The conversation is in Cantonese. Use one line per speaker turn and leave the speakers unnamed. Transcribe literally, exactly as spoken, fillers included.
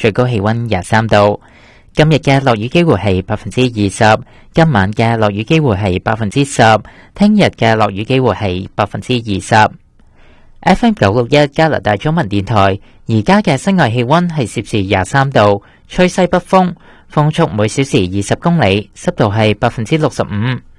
最高氣溫廿三度。今日嘅落雨機會係百分之二十，今晚嘅落雨機會係百分之十，聽日嘅落雨機會係百分之二十。F M 九六一加拿大中文電台，而家嘅室外氣溫係攝氏廿三度，吹西北風，風速每小時二十公里，濕度係百分之六十五。